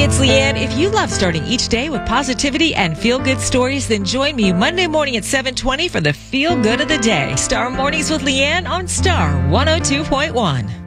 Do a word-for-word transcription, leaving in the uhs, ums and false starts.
Hey, it's Leanne. If you love starting each day with positivity and feel-good stories, then join me Monday morning at seven twenty for the Feel Good of the Day. Star Mornings with Leanne on Star one oh two point one.